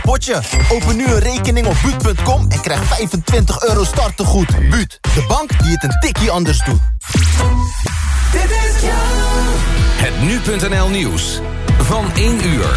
potje. Open nu een rekening op Buut.com en krijg €25 startegoed. Buut, de bank die het een tikkie anders doet. Het Nu.nl nieuws van 1 uur.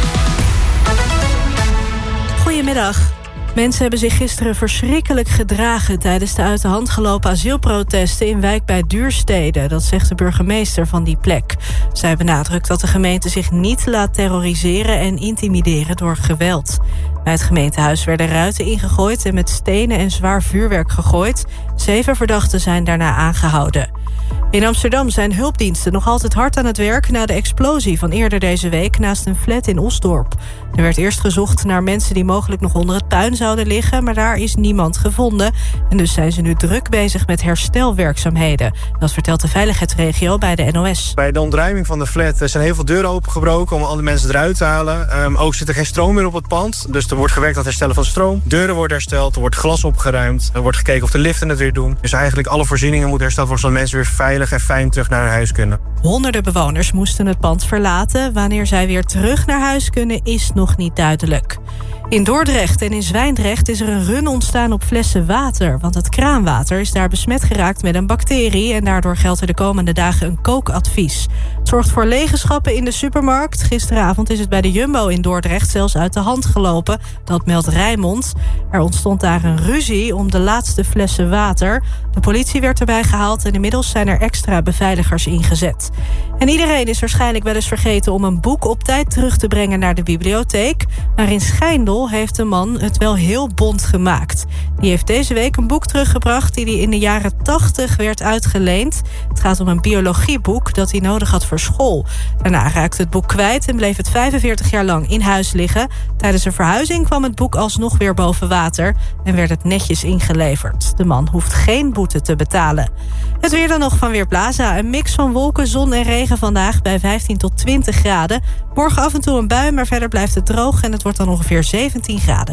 Goedemiddag. Mensen hebben zich gisteren verschrikkelijk gedragen tijdens de uit de hand gelopen asielprotesten in wijk bij Duurstede. Dat zegt de burgemeester van die plek. Zij benadrukt dat de gemeente zich niet laat terroriseren en intimideren door geweld. Bij het gemeentehuis werden ruiten ingegooid en met stenen en zwaar vuurwerk gegooid. 7 verdachten zijn daarna aangehouden. In Amsterdam zijn hulpdiensten nog altijd hard aan het werk na de explosie van eerder deze week naast een flat in Osdorp. Er werd eerst gezocht naar mensen die mogelijk nog onder het puin zouden liggen, maar daar is niemand gevonden. En dus zijn ze nu druk bezig met herstelwerkzaamheden. Dat vertelt de veiligheidsregio bij de NOS. Bij de ontruiming van de flat zijn heel veel deuren opengebroken om alle mensen eruit te halen. Ook zit er geen stroom meer op het pand, dus er wordt gewerkt aan het herstellen van stroom. Deuren worden hersteld, er wordt glas opgeruimd, er wordt gekeken of de liften het weer doen. Dus eigenlijk alle voorzieningen moeten hersteld worden zodat mensen weer veilig en fijn terug naar hun huis kunnen. Honderden bewoners moesten het pand verlaten. Wanneer zij weer terug naar huis kunnen is nog niet duidelijk. In Dordrecht en in Zwijndrecht is er een run ontstaan op flessen water. Want het kraanwater is daar besmet geraakt met een bacterie. En daardoor geldt er de komende dagen een kookadvies. Het zorgt voor legenschappen in de supermarkt. Gisteravond is het bij de Jumbo in Dordrecht zelfs uit de hand gelopen. Dat meldt Rijnmond. Er ontstond daar een ruzie om de laatste flessen water. De politie werd erbij gehaald en inmiddels zijn er extra beveiligers ingezet. En iedereen is waarschijnlijk wel eens vergeten om een boek op tijd terug te brengen naar de bibliotheek. Maar in Schijndel heeft de man het wel heel bont gemaakt. Die heeft deze week een boek teruggebracht die hij in de jaren 80 werd uitgeleend. Het gaat om een biologieboek dat hij nodig had voor school. Daarna raakte het boek kwijt en bleef het 45 jaar lang in huis liggen. Tijdens een verhuizing kwam het boek alsnog weer boven water en werd het netjes ingeleverd. De man hoeft geen boete te betalen. Het weer dan nog van Weerplaza. Een mix van wolken, zon en regen vandaag bij 15 tot 20 graden. Morgen af en toe een bui, maar verder blijft het droog en het wordt dan ongeveer 17 graden.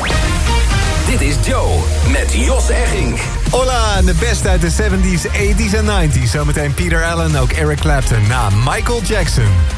Dit is Joe met Jos Eggink. Hola, de beste uit de 70s, 80s en 90s. Zometeen Peter Allen, ook Eric Clapton na Michael Jackson.